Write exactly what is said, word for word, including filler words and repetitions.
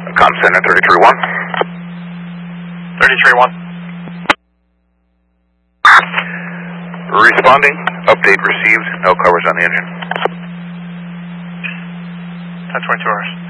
Com Center thirty-three one. thirty-three one. Responding. Update received. No covers on the engine. ten twenty-two hours.